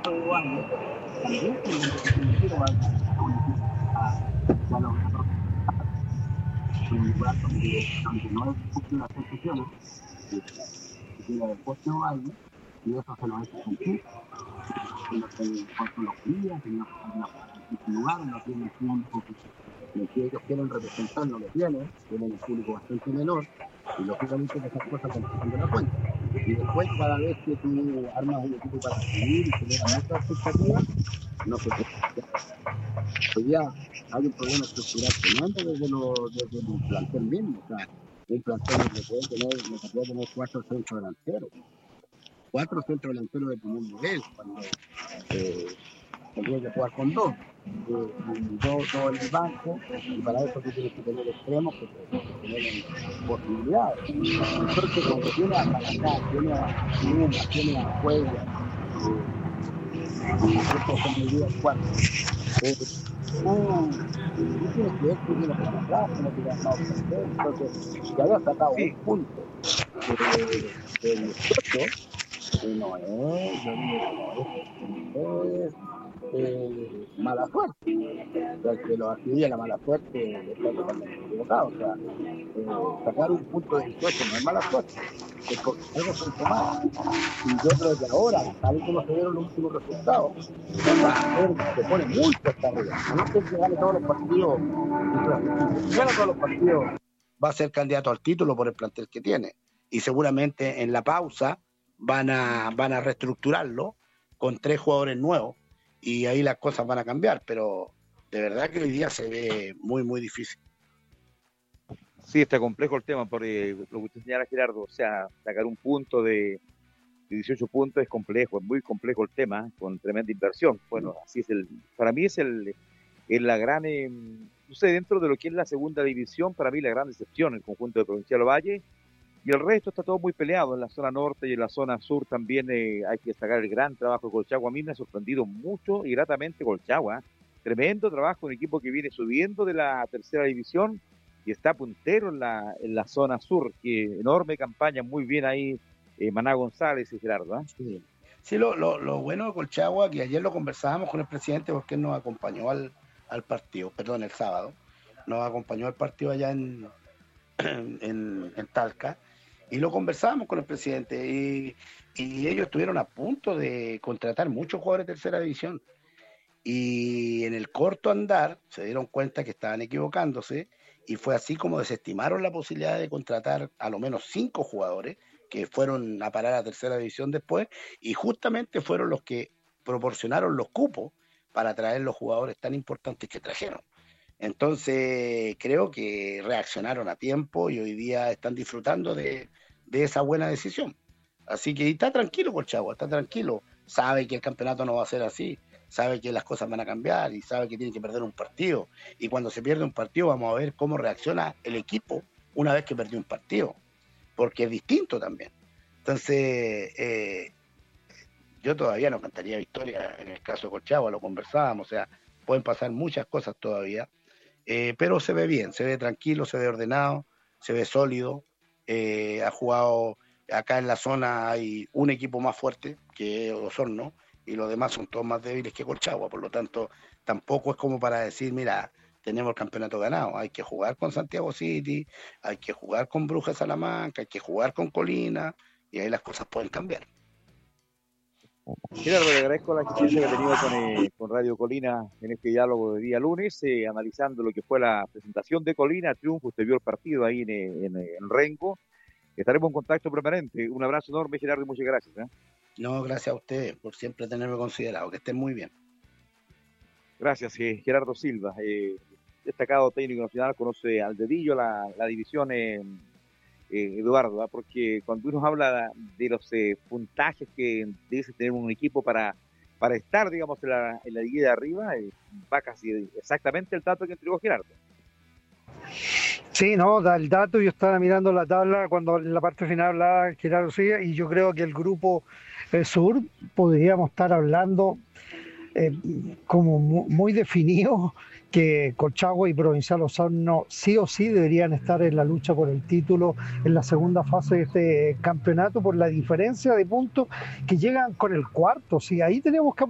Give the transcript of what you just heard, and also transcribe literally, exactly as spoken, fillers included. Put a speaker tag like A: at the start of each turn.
A: Deportivo Valle también tiene un sentido a lograr un lugar donde, donde no existen las excepciones, tiene Deportivo Valle, y eso se lo hace sentir. Con los días, en los lugares, no tienen público que, que ellos quieren representar, no lo tienen, tienen un público bastante menor, y lógicamente que esas cosas complican de la cuenta. Y después, cada vez que tú armas un equipo para subir y generas muchas expectativas, no se puede. Hoy día hay un problema estructural tremendo desde, lo, desde el plantel mismo. O sea, un plantel que puede tener, que puede tener cuatro centros delanteros, cuatro centros delanteros de primer nivel, cuando eh, tendría que jugar con dos, eh, dos, dos en el banco, y para eso tú tienes que tener extremos que, que tienen posibilidades. Entonces, cuando tiene a Salazar, tiene a Luma, tiene a Cuellar, estos son medidas cuatro. Eh, tú, tú tienes que ver que viene por atrás, como que has dado perder, entonces, que haya sacado sí. un punto de dieciocho, eh, no es, no es, eh, mala suerte. O sea, que lo atribuye a la mala suerte está totalmente equivocado. O sea, eh, sacar un punto de dieciocho no es mala suerte, es porque algo se hizo mal. Y yo creo que ahora, tal y como se dieron los últimos resultados, se pone muy cuesta arriba. No sé si gane todos los partidos, si gana todos los partidos, va a ser candidato al título por el plantel que tiene. Y seguramente en la pausa van a, van a reestructurarlo con tres jugadores nuevos y ahí las cosas van a cambiar, pero de verdad que hoy día se ve muy, muy difícil.
B: Sí, está complejo el tema, porque lo que usted señala, Gerardo, o sea, sacar un punto de dieciocho puntos es complejo, es muy complejo el tema, con tremenda inversión. Bueno, así es el, para mí es el, es la gran, eh, no sé, dentro de lo que es la segunda división, para mí la gran decepción, el conjunto de Provincial Valle, y el resto está todo muy peleado, en la zona norte y en la zona sur también eh, hay que destacar el gran trabajo de Colchagua. A mí me ha sorprendido mucho y gratamente Colchagua, tremendo trabajo, un equipo que viene subiendo de la tercera división y está puntero en la, en la zona sur, que enorme campaña, muy bien ahí eh, Maná González y Gerardo. ¿eh?
A: Sí, sí lo, lo, lo bueno de Colchagua, que ayer lo conversábamos con el presidente porque él nos acompañó al, al partido, perdón, el sábado, nos acompañó al partido allá en, en, en Talca, y lo conversábamos con el presidente, y, y ellos estuvieron a punto de contratar muchos jugadores de tercera división, y en el corto andar se dieron cuenta que estaban equivocándose, y fue así como desestimaron la posibilidad de contratar a lo menos cinco jugadores que fueron a parar a tercera división después, y justamente fueron los que proporcionaron los cupos para traer los jugadores tan importantes que trajeron. Entonces creo que reaccionaron a tiempo y hoy día están disfrutando de, de esa buena decisión. Así que está tranquilo Colchagua, está tranquilo. Sabe que el campeonato no va a ser así, sabe que las cosas van a cambiar y sabe que tiene que perder un partido. Y cuando se pierde un partido vamos a ver cómo reacciona el equipo una vez que perdió un partido, porque es distinto también. Entonces, eh, yo todavía no cantaría victoria en el caso de Colchagua, lo conversábamos, o sea, pueden pasar muchas cosas todavía. Eh, pero se ve bien, se ve tranquilo, se ve ordenado, se ve sólido. Eh, ha jugado acá en la zona, hay un equipo más fuerte que Osorno y los demás son todos más débiles que Colchagua, por lo tanto tampoco es como para decir, mira, tenemos el campeonato ganado. Hay que jugar con Santiago City, hay que jugar con Brujas Salamanca, hay que jugar con Colina, y ahí las cosas pueden cambiar.
B: Gerardo, le agradezco la asistencia que ha tenido con, eh, con Radio Colina en este diálogo de día lunes, eh, analizando lo que fue la presentación de Colina, triunfo, usted vio el partido ahí en, en, en Rengo. Estaremos en contacto permanente. Un abrazo enorme, Gerardo, y muchas gracias. ¿eh?
A: No, gracias a ustedes por siempre tenerme considerado. Que estén muy bien.
B: Gracias, eh, Gerardo Silva, eh, destacado técnico nacional, conoce al dedillo la, la división. Eh, Eh, Eduardo, ¿eh? Porque cuando uno habla de los eh, puntajes que debe tener un equipo para, para estar, digamos, en la, en la liga de arriba, eh, va casi exactamente el dato que entregó Gerardo.
C: Sí, no, da el dato. Yo estaba mirando la tabla cuando en la parte final hablaba Gerardo Silva, y yo creo que el grupo eh, sur podríamos estar hablando eh, como mu- muy definido, que Colchagua y Provincial Osorno sí o sí deberían estar en la lucha por el título en la segunda fase de este campeonato, por la diferencia de puntos que llegan con el cuarto. Sí, ahí tenemos que